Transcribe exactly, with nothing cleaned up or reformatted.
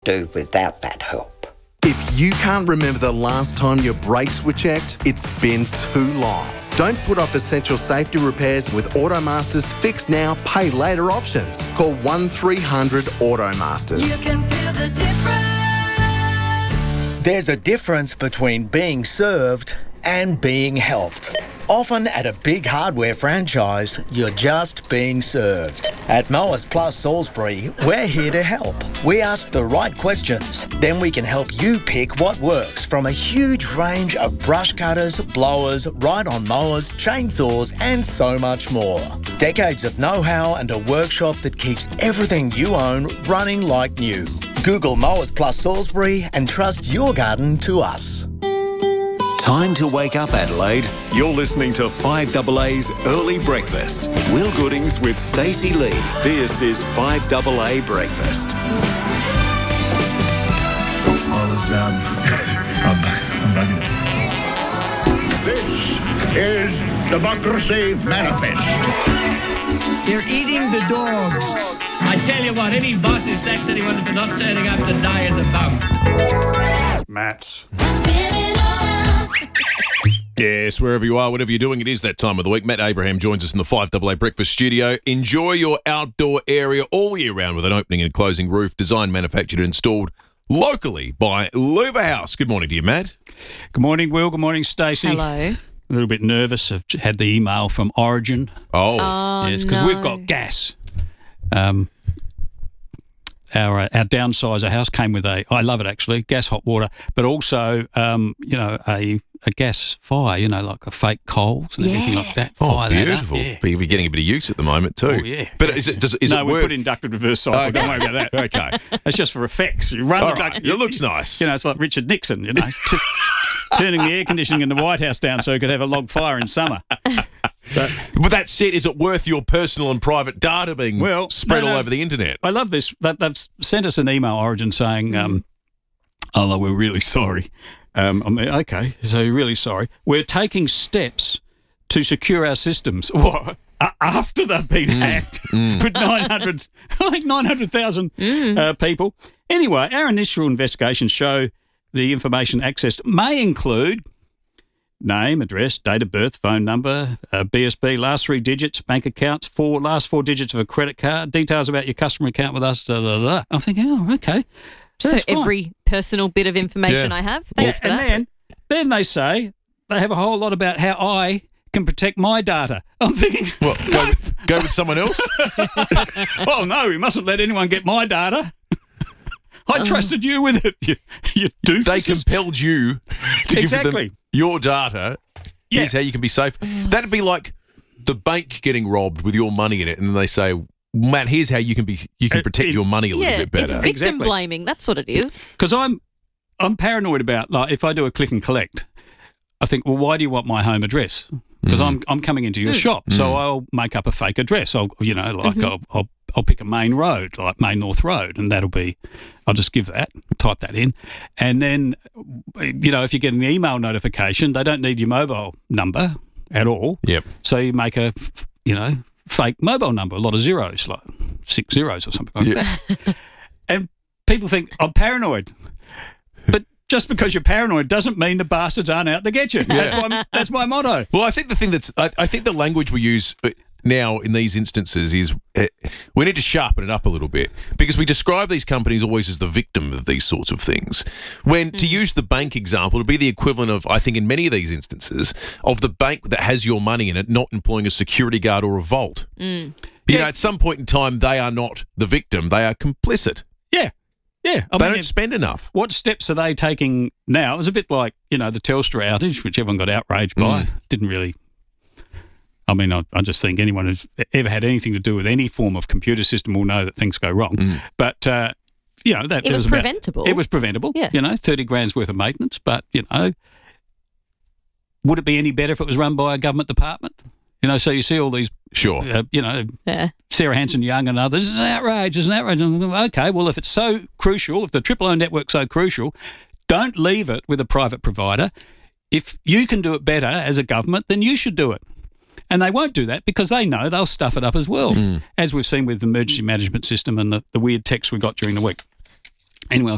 do without that help. If you can't remember the last time your brakes were checked, it's been too long. Don't put off essential safety repairs with Automaster's Fix Now, Pay Later options. Call one three hundred Automasters. You can feel the difference. There's a difference between being served and being helped. Often at a big hardware franchise, you're just being served. At Mowers Plus Salisbury, we're here to help. We ask the right questions, then we can help you pick what works from a huge range of brush cutters, blowers, ride-on mowers, chainsaws and so much more. Decades of know-how and a workshop that keeps everything you own running like new. Google Mowers Plus Salisbury and trust your garden to us. Time to wake up, Adelaide. You're listening to five A A's Early Breakfast. Will Goodings with Stacey Lee. This is five A A Breakfast. I was, um, I'm, I'm bugging it. This is Democracy Manifest. They're eating the dogs. I tell you what, any boss who sacks anyone for not turning up today is a bum. Matt's. Spinning around. Yes, wherever you are, whatever you're doing, it is that time of the week. Matt Abraham joins us in the five A A Breakfast studio. Enjoy your outdoor area all year round with an opening and closing roof, designed, manufactured and installed locally by Louver House. Good morning to you, Matt. Good morning, Will. Good morning, Stacey. Hello. A little bit nervous. I've had the email from Origin. Oh. Oh, yes, because no. we've got gas. Um, our uh, our downsizer house came with a, I love it actually, gas hot water, but also, um, you know, a a gas fire, you know, like a fake coals and Yeah. everything like that. Oh, Fire that up. beautiful. Yeah. But you're getting a bit of use at the moment too. Oh, yeah. But is it, does, is no, it we worth... put inducted reverse cycle. Okay. Don't worry about that. Okay. It's just for effects. You run All the right. duct- It looks nice. You know, it's like Richard Nixon, you know, t- turning the air conditioning in the White House down so he could have a log fire in summer. But, but that said, is it worth your personal and private data being Well, spread no, all no. over the internet? I love this. They- They've sent us an email, Origin, saying, um, oh, we're really sorry. Um, I mean, okay, so we're really sorry. We're taking steps to secure our systems. What? A- After they've been hacked with nine hundred, I think nine hundred thousand uh, people. Anyway, our initial investigations show the information accessed may include name, address, date of birth, phone number, uh, B S B, last three digits, bank accounts, four last four digits of a credit card, details about your customer account with us. Da, da, da. I'm thinking, oh, okay. So That's fine. every personal bit of information Yeah. I have. Thanks Yeah, for and that. then, then they say they have a whole lot about how I can protect my data. I'm thinking, What, go, with, go with someone else? oh no, we mustn't let anyone get my data. I trusted you with it. You, you do. They compelled you to give Exactly. them your data. Yeah. Here's how you can be safe. That'd be like the bank getting robbed with your money in it, and then they say, Matt, here's how you can be you can Uh, protect it- your money a little Yeah, bit better. it's victim Exactly. blaming. That's what it is. Because I'm, I'm paranoid about, like, if I do a click and collect, I think, well, why do you want my home address? Because I'm I'm coming into your shop, so I'll make up a fake address. I'll, you know, like I'll, I'll I'll pick a main road, like Main North Road, and that'll be, I'll just give that, type that in, and then, you know, if you get an email notification, they don't need your mobile number at all. Yep. So you make a, f- you know, fake mobile number, a lot of zeros, like six zeros or something like Yeah. that. And people think I'm paranoid. But just because you're paranoid doesn't mean the bastards aren't out to get you. That's, my, that's my motto. Well, I think the thing that's, I, I think the language we use now in these instances is uh, we need to sharpen it up a little bit, because we describe these companies always as the victim of these sorts of things. When, to use the bank example, it would be the equivalent of, I think in many of these instances, of the bank that has your money in it not employing a security guard or a vault. You know, at some point in time, they are not the victim. They are complicit. Yeah. Yeah. I They mean, don't if- spend enough. what steps are they taking now? It was a bit like, you know, the Telstra outage, which everyone got outraged by. Didn't really... I mean, I, I just think anyone who's ever had anything to do with any form of computer system will know that things go wrong. But, uh, you know, that It was about- preventable. It was preventable. Yeah. You know, thirty grand's worth of maintenance. But, you know, would it be any better if it was run by a government department? You know, so you see all these, Sure. uh, you know, Yeah. Sarah Hanson-Young and others, this is an outrage, it's an outrage. Okay, well, if it's so crucial, if the Triple O network's so crucial, don't leave it with a private provider. If you can do it better as a government, then you should do it. And they won't do that because they know they'll stuff it up as well, as we've seen with the emergency management system and the, the weird texts we got during the week. Anyway,